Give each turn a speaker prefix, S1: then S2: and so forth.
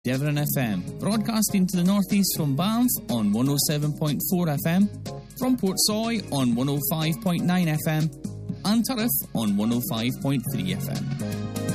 S1: Devon FM, broadcasting to the northeast from Banff on 107.4 FM, from Portsoy on 105.9 FM, and Turriff on 105.3 FM.